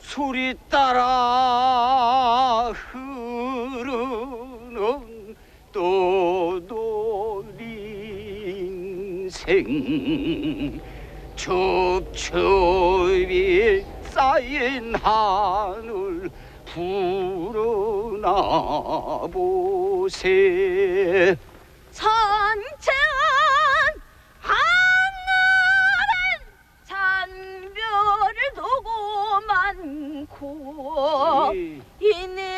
술이 따라 흐르는 떠돌 인생 첩첩이 쌓인 하늘 불어나 보세. 산채